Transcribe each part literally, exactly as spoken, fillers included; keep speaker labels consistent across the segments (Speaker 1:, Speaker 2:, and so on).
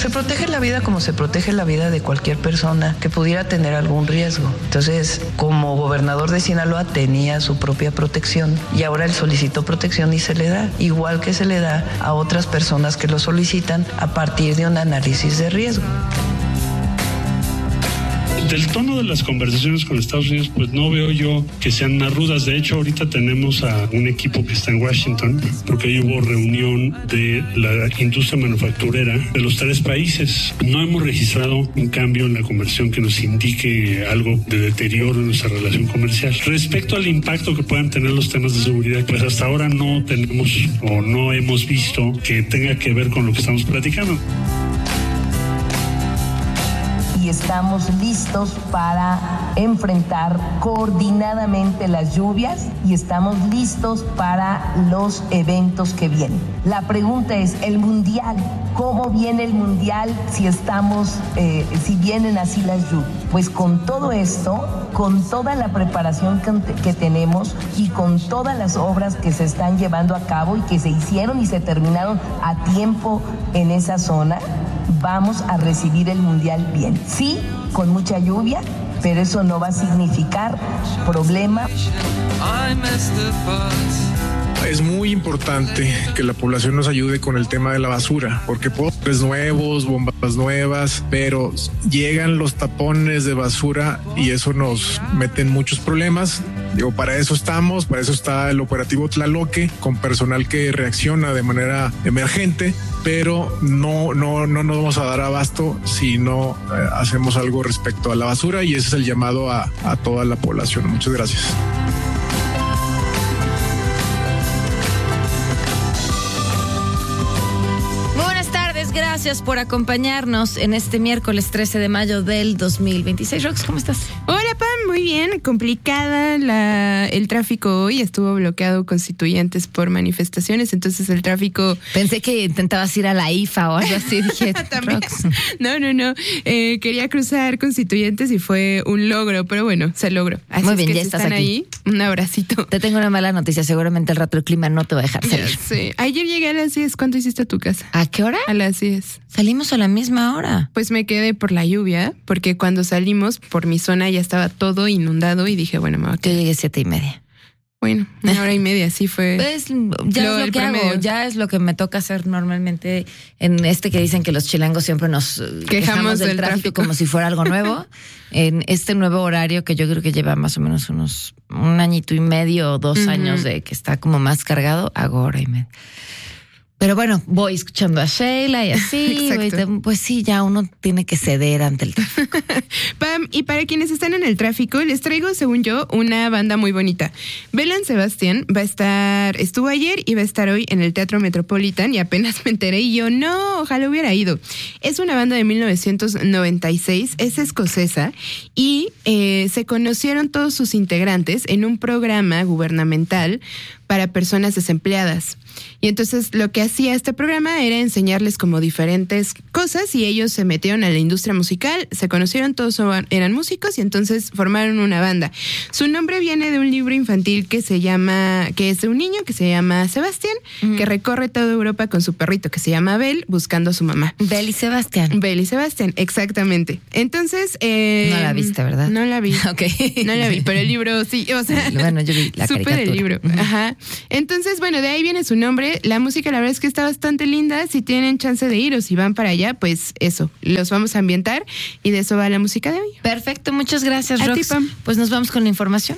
Speaker 1: se protege la vida como se protege la vida de cualquier persona que pudiera tener algún riesgo. Entonces, como gobernador de Sinaloa tenía su propia protección y ahora él solicitó protección y se le da, igual que se le da a otras personas que lo solicitan a partir de un análisis de riesgo.
Speaker 2: Del tono de las conversaciones con Estados Unidos, pues no veo yo que sean más rudas. De hecho, ahorita tenemos a un equipo que está en Washington, porque ahí hubo reunión de la industria manufacturera de los tres países. No hemos registrado un cambio en la conversión que nos indique algo de deterioro en nuestra relación comercial. Respecto al impacto que puedan tener los temas de seguridad, pues hasta ahora no tenemos o no hemos visto que tenga que ver con lo que estamos platicando.
Speaker 3: Y estamos listos para enfrentar coordinadamente las lluvias y estamos listos para los eventos que vienen. La pregunta es, el Mundial, ¿cómo viene el Mundial si estamos, eh, si vienen así las lluvias? Pues con todo esto, con toda la preparación que, que tenemos y con todas las obras que se están llevando a cabo y que se hicieron y se terminaron a tiempo en esa zona, vamos a recibir el Mundial bien. Sí, con mucha lluvia, pero eso no va a significar problema.
Speaker 4: Es muy importante que la población nos ayude con el tema de la basura, porque postres nuevos, bombas nuevas, pero llegan los tapones de basura y eso nos mete en muchos problemas. Digo, para eso estamos, para eso está el operativo Tlaloque, con personal que reacciona de manera emergente, pero no, no, no nos vamos a dar abasto si no eh, hacemos algo respecto a la basura, y ese es el llamado a, a toda la población. Muchas gracias.
Speaker 5: Gracias por acompañarnos en este miércoles trece de mayo del dos mil veintiséis. Rox, ¿cómo estás?
Speaker 6: Hola, Pam, muy bien. Complicada la, el tráfico hoy. Estuvo bloqueado Constituyentes por manifestaciones, entonces el tráfico...
Speaker 5: Pensé que intentabas ir a la I F A o algo así. Dije, Rox.
Speaker 6: No, no, no. Eh, quería cruzar Constituyentes y fue un logro, pero bueno, se logró. Así
Speaker 5: muy bien,
Speaker 6: es que
Speaker 5: ya
Speaker 6: si
Speaker 5: estás
Speaker 6: están
Speaker 5: aquí.
Speaker 6: Ahí, un abracito.
Speaker 5: Te tengo una mala noticia. Seguramente el rato el clima no te va a dejar salir.
Speaker 6: Sí. Ayer llegué a las diez. ¿Cuánto hiciste a tu casa?
Speaker 5: ¿A qué hora?
Speaker 6: A las diez.
Speaker 5: Salimos a la misma hora.
Speaker 6: Pues me quedé por la lluvia, porque cuando salimos por mi zona ya estaba todo inundado y dije, bueno, me voy a quedar.
Speaker 5: Yo llegué siete y media.
Speaker 6: Bueno, una hora y media, sí fue.
Speaker 5: Pues ya
Speaker 6: lo,
Speaker 5: es lo que
Speaker 6: promedio.
Speaker 5: hago, ya es lo que me toca hacer normalmente en este que dicen que los chilangos siempre nos quejamos, quejamos del, del tráfico, tráfico como si fuera algo nuevo. En este nuevo horario que yo creo que lleva más o menos unos un añito y medio o dos uh-huh. años de que está como más cargado, hago hora y media. Pero bueno, voy escuchando a Sheila y así, voy, pues sí, ya uno tiene que ceder ante el tráfico.
Speaker 6: Pam, y para quienes están en el tráfico, les traigo, según yo, una banda muy bonita. Belén Sebastián va a estar, estuvo ayer y va a estar hoy en el Teatro Metropolitan y apenas me enteré y yo, no, ojalá hubiera ido. Es una banda de mil novecientos noventa y seis, es escocesa y eh, se conocieron todos sus integrantes en un programa gubernamental para personas desempleadas. Y entonces lo que hacía este programa era enseñarles como diferentes cosas y ellos se metieron a la industria musical, se conocieron, todos eran músicos y entonces formaron una banda. Su nombre viene de un libro infantil que se llama, que es de un niño que se llama Sebastián, uh-huh. que recorre toda Europa con su perrito que se llama Belle buscando a su mamá.
Speaker 5: Belle y Sebastián.
Speaker 6: Belle y Sebastián, exactamente. Entonces... Eh,
Speaker 5: no la viste, ¿verdad?
Speaker 6: No la vi.
Speaker 5: Ok.
Speaker 6: No la vi, pero el libro sí, o sea...
Speaker 5: Bueno, yo vi la
Speaker 6: supe
Speaker 5: caricatura.
Speaker 6: del libro, uh-huh. Ajá. Entonces, bueno, de ahí viene su nombre. La música, la verdad es que está bastante linda. Si tienen chance de ir o si van para allá, pues eso, los vamos a ambientar y de eso va la música de hoy.
Speaker 5: Perfecto, muchas gracias,
Speaker 6: a
Speaker 5: Rox.
Speaker 6: ti, Pam.
Speaker 5: Pues nos vamos con la información.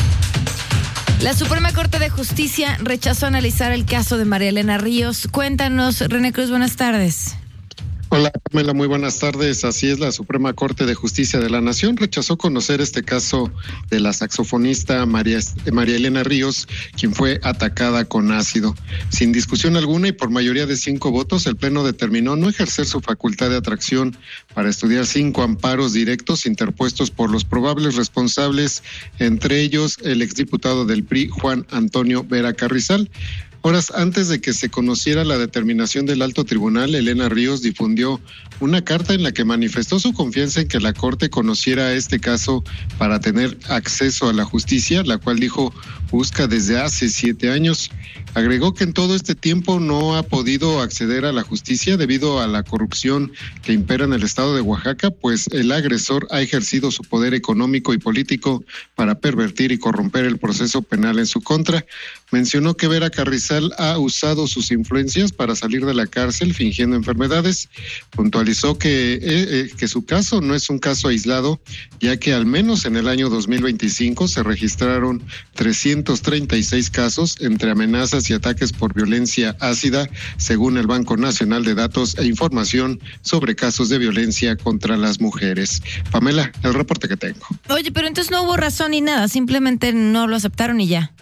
Speaker 5: La Suprema Corte de Justicia rechazó analizar el caso de María Elena Ríos. Cuéntanos, René Cruz, buenas tardes.
Speaker 7: Hola, Pamela, muy buenas tardes. Así es, la Suprema Corte de Justicia de la Nación rechazó conocer este caso de la saxofonista María, María Elena Ríos, quien fue atacada con ácido. Sin discusión alguna y por mayoría de cinco votos, el Pleno determinó no ejercer su facultad de atracción para estudiar cinco amparos directos interpuestos por los probables responsables, entre ellos el exdiputado del P R I, Juan Antonio Vera Carrizal. Horas antes de que se conociera la determinación del alto tribunal, Elena Ríos difundió una carta en la que manifestó su confianza en que la Corte conociera este caso para tener acceso a la justicia, la cual dijo busca desde hace siete años. Agregó que en todo este tiempo no ha podido acceder a la justicia debido a la corrupción que impera en el estado de Oaxaca, pues el agresor ha ejercido su poder económico y político para pervertir y corromper el proceso penal en su contra. Mencionó que Vera Carrizal ha usado sus influencias para salir de la cárcel fingiendo enfermedades. Puntualizó que, eh, que su caso no es un caso aislado, ya que al menos en el año dos mil veinticinco se registraron trescientos treinta y seis casos entre amenazas y ataques por violencia ácida, según el Banco Nacional de Datos e Información sobre casos de violencia contra las mujeres. Pamela, el reporte que tengo.
Speaker 5: Oye, pero entonces no hubo razón ni nada, simplemente no lo aceptaron y ya.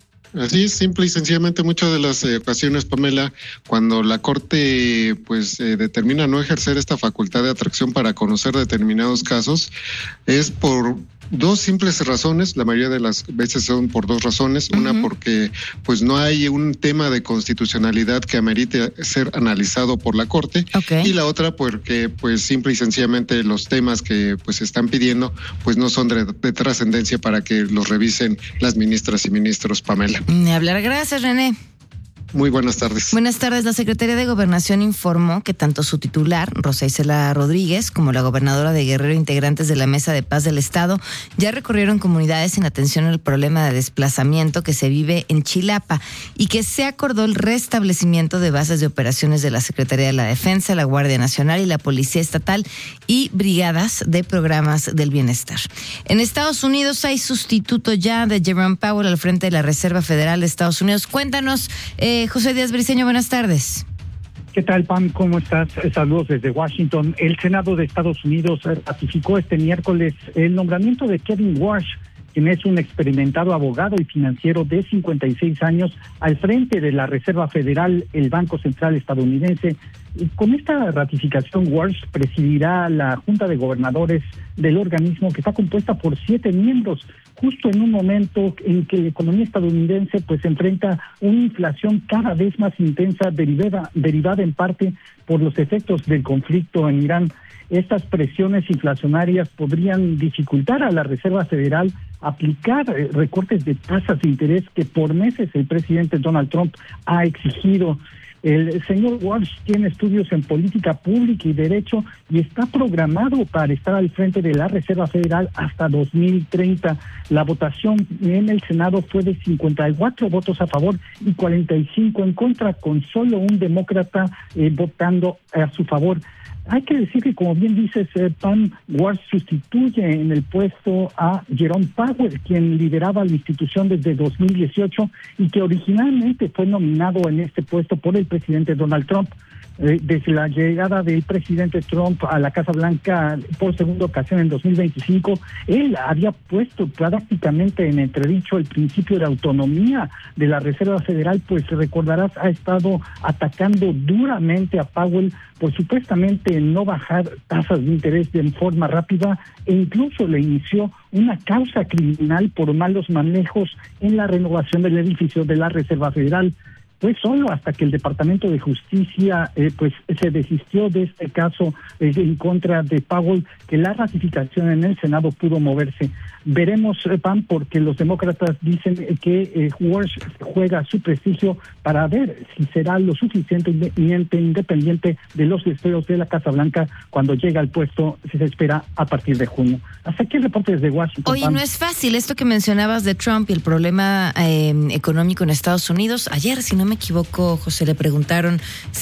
Speaker 7: Así es, simple y sencillamente muchas de las eh, ocasiones, Pamela, cuando la Corte pues eh, determina no ejercer esta facultad de atracción para conocer determinados casos, es por dos simples razones. La mayoría de las veces son por dos razones. Uh-huh. Una, porque pues no hay un tema de constitucionalidad que amerite ser analizado por la Corte. Okay. Y la otra, porque pues simple y sencillamente los temas que pues están pidiendo pues no son de, de trascendencia para que los revisen las ministras y ministros, Pamela.
Speaker 5: Ni hablar. Gracias, René.
Speaker 7: Muy buenas tardes.
Speaker 5: Buenas tardes. La Secretaría de Gobernación informó que tanto su titular, Rosa Isela Rodríguez, como la gobernadora de Guerrero, integrantes de la Mesa de Paz del Estado, ya recorrieron comunidades en atención al problema de desplazamiento que se vive en Chilapa y que se acordó el restablecimiento de bases de operaciones de la Secretaría de la Defensa, la Guardia Nacional y la Policía Estatal y brigadas de programas del bienestar. En Estados Unidos hay sustituto ya de Jerome Powell al frente de la Reserva Federal de Estados Unidos. Cuéntanos, eh, José Díaz Briceño, buenas tardes.
Speaker 8: ¿Qué tal, Pam? ¿Cómo estás? Saludos desde Washington. El Senado de Estados Unidos ratificó este miércoles el nombramiento de Kevin Warsh, quien es un experimentado abogado y financiero de cincuenta y seis años, al frente de la Reserva Federal, el Banco Central estadounidense. Y con esta ratificación, Warsh presidirá la Junta de Gobernadores del organismo, que está compuesta por siete miembros, justo en un momento en que la economía estadounidense pues enfrenta una inflación cada vez más intensa, derivada, derivada en parte por los efectos del conflicto en Irán. Estas presiones inflacionarias podrían dificultar a la Reserva Federal aplicar eh, recortes de tasas de interés que por meses el presidente Donald Trump ha exigido. El señor Walsh tiene estudios en política pública y derecho y está programado para estar al frente de la Reserva Federal hasta dos mil treinta. La votación en el Senado fue de cincuenta y cuatro votos a favor y cuarenta y cinco en contra, con solo un demócrata eh, votando a su favor. Hay que decir que, como bien dices, eh, Pam, Warsh sustituye en el puesto a Jerome Powell, quien lideraba la institución desde dos mil dieciocho y que originalmente fue nominado en este puesto por el presidente Donald Trump. Eh, desde la llegada del presidente Trump a la Casa Blanca por segunda ocasión en dos mil veinticinco, él había puesto prácticamente en entredicho el principio de autonomía de la Reserva Federal, pues recordarás, ha estado atacando duramente a Powell por supuestamente no bajar tasas de interés de forma rápida, e incluso le inició una causa criminal por malos manejos en la renovación del edificio de la Reserva Federal. Pues solo hasta que el Departamento de Justicia eh, pues se desistió de este caso eh, en contra de Powell, que la ratificación en el Senado pudo moverse. Veremos, eh, Pam, porque los demócratas dicen que eh, Warsh juega su prestigio para ver si será lo suficientemente independiente de los deseos de la Casa Blanca cuando llega al puesto, si se espera, a partir de junio. Hasta aquí el reporte desde Washington.
Speaker 5: Oye, no es fácil esto que mencionabas de Trump y el problema eh, económico en Estados Unidos. Ayer, si no me equivoco, José, le preguntaron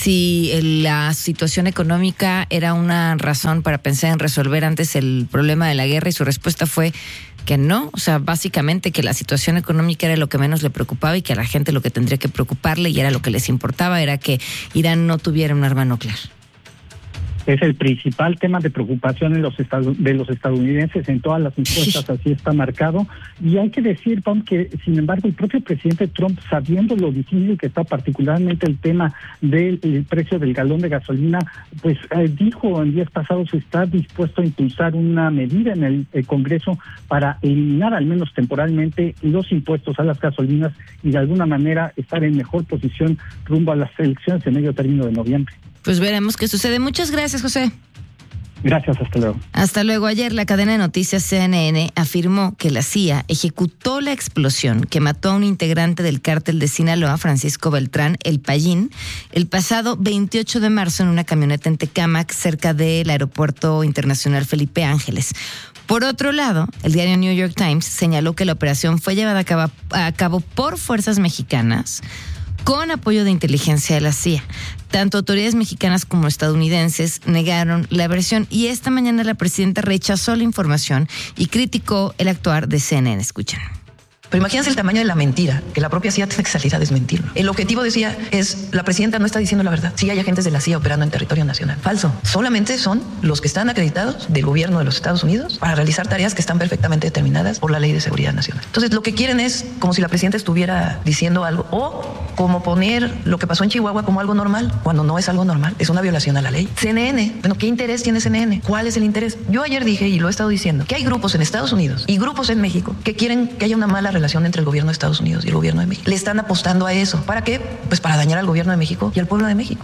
Speaker 5: si la situación económica era una razón para pensar en resolver antes el problema de la guerra, y su respuesta fue que no, o sea, básicamente que la situación económica era lo que menos le preocupaba y que a la gente lo que tendría que preocuparle y era lo que les importaba era que Irán no tuviera un arma nuclear.
Speaker 8: Es el principal tema de preocupación en los estados, de los estadounidenses en todas las encuestas, así está marcado. Y hay que decir, Pam, que sin embargo el propio presidente Trump, sabiendo lo difícil que está particularmente el tema del el precio del galón de gasolina, pues eh, dijo en días pasados está dispuesto a impulsar una medida en el, el Congreso para eliminar al menos temporalmente los impuestos a las gasolinas y de alguna manera estar en mejor posición rumbo a las elecciones de medio término de noviembre.
Speaker 5: Pues veremos qué sucede. Muchas gracias, José.
Speaker 8: Gracias, hasta luego.
Speaker 5: Hasta luego. Ayer la cadena de noticias C N N afirmó que la C I A ejecutó la explosión que mató a un integrante del cártel de Sinaloa, Francisco Beltrán, el Payín, el pasado veintiocho de marzo en una camioneta en Tecámac, cerca del Aeropuerto Internacional Felipe Ángeles. Por otro lado, el diario New York Times señaló que la operación fue llevada a cabo, a cabo por fuerzas mexicanas con apoyo de inteligencia de la C I A. Tanto autoridades mexicanas como estadounidenses negaron la versión y esta mañana la presidenta rechazó la información y criticó el actuar de C N N. Escuchen.
Speaker 1: Pero imagínense el tamaño de la mentira, que la propia C I A tiene que salir a desmentirlo. El objetivo, decía, es la presidenta no está diciendo la verdad. Sí hay agentes de la C I A operando en territorio nacional. Falso. Solamente son los que están acreditados del gobierno de los Estados Unidos para realizar tareas que están perfectamente determinadas por la Ley de Seguridad Nacional. Entonces, lo que quieren es como si la presidenta estuviera diciendo algo o como poner lo que pasó en Chihuahua como algo normal, cuando no es algo normal, es una violación a la ley. C N N, bueno, ¿qué interés tiene C N N? ¿Cuál es el interés? Yo ayer dije, y lo he estado diciendo, que hay grupos en Estados Unidos y grupos en México que quieren que haya una mala relación relación entre el gobierno de Estados Unidos y el gobierno de México. Le están apostando a eso. ¿Para qué? Pues para dañar al gobierno de México y al pueblo de México.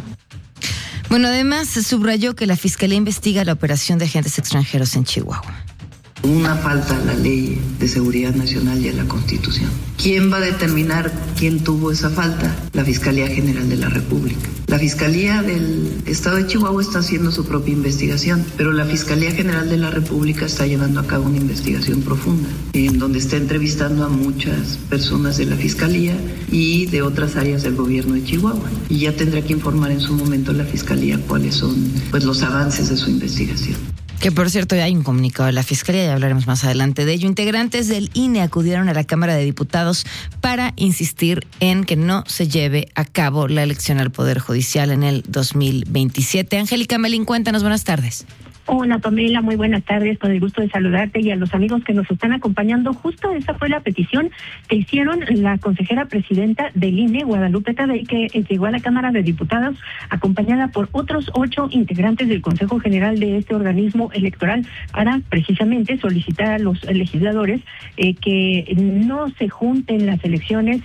Speaker 5: Bueno, además se subrayó que la Fiscalía investiga la operación de agentes extranjeros en Chihuahua.
Speaker 9: Una falta a la Ley de Seguridad Nacional y a la Constitución. ¿Quién va a determinar quién tuvo esa falta? La Fiscalía General de la República. La Fiscalía del Estado de Chihuahua está haciendo su propia investigación, pero la Fiscalía General de la República está llevando a cabo una investigación profunda, en donde está entrevistando a muchas personas de la Fiscalía y de otras áreas del gobierno de Chihuahua. Y ya tendrá que informar en su momento la Fiscalía cuáles son, pues, los avances de su investigación.
Speaker 5: Que por cierto ya hay un comunicado de la Fiscalía, ya hablaremos más adelante de ello. Integrantes del I N E acudieron a la Cámara de Diputados para insistir en que no se lleve a cabo la elección al Poder Judicial en el dos mil veintisiete. Angélica Melín, cuéntanos, buenas tardes.
Speaker 10: Hola Pamela, muy buenas tardes, con el gusto de saludarte y a los amigos que nos están acompañando. Justo esa fue la petición que hicieron la consejera presidenta del I N E, Guadalupe Tadei, que llegó a la Cámara de Diputados acompañada por otros ocho integrantes del Consejo General de este organismo electoral para precisamente solicitar a los legisladores eh, que no se junten las elecciones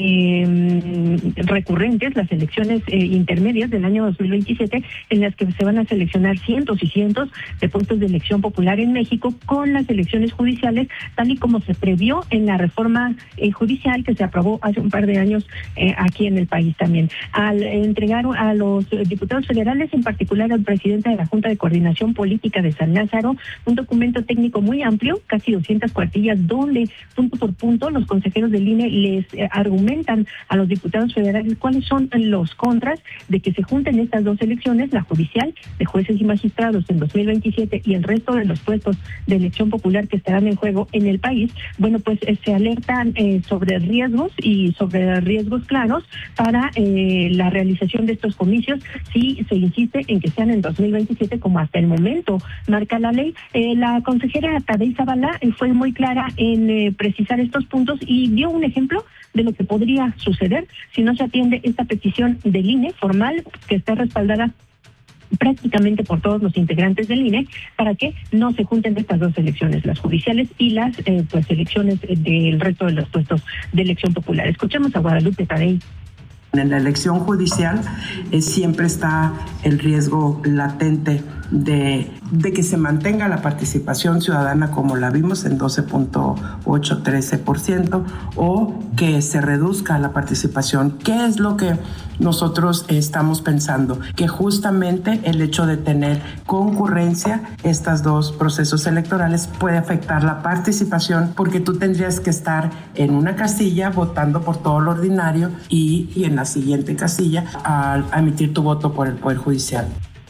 Speaker 10: eh, recurrentes, las elecciones eh, intermedias del año dos mil veintisiete, en las que se van a seleccionar cientos y cientos de puestos de elección popular en México con las elecciones judiciales, tal y como se previó en la reforma eh, judicial que se aprobó hace un par de años eh, aquí en el país también. Al entregar a los diputados federales, en particular al presidente de la Junta de Coordinación Política de San Lázaro, un documento técnico muy amplio, casi doscientas cuartillas, donde punto por punto los consejeros del I N E les eh, argumentan a los diputados federales cuáles son los contras de que se junten estas dos elecciones, la judicial de jueces y magistrados en dos mil veintisiete y el resto de los puestos de elección popular que estarán en juego en el país. Bueno, pues eh, se alertan eh, sobre riesgos y sobre riesgos claros para eh, la realización de estos comicios si se insiste en que sean en dos mil veintisiete, como hasta el momento marca la ley. Eh, la consejera Tadei Zavala eh, fue muy clara en eh, precisar estos puntos y dio un ejemplo de lo que podría suceder si no se atiende esta petición del I N E formal, que está respaldada prácticamente por todos los integrantes del I N E, para que no se junten estas dos elecciones, las judiciales y las eh, pues elecciones del resto de los puestos de elección popular. Escuchemos a Guadalupe Tadei.
Speaker 11: En la elección judicial eh, siempre está el riesgo latente de, de que se mantenga la participación ciudadana como la vimos en doce punto ocho, trece por ciento, o que se reduzca la participación. ¿Qué es lo que nosotros estamos pensando? Que justamente el hecho de tener concurrencia, estos dos procesos electorales, puede afectar la participación, porque tú tendrías que estar en una casilla votando por todo lo ordinario y, y en la siguiente casilla a, a emitir tu voto por el Poder Judicial.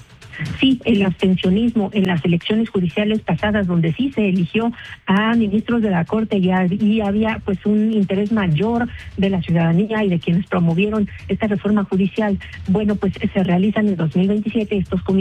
Speaker 10: Sí, el abstencionismo en las elecciones judiciales pasadas, donde sí se eligió a ministros de la Corte y, a, y había pues un interés mayor de la ciudadanía y de quienes promovieron esta reforma judicial, bueno, pues se realizan en dos mil veintisiete estos comités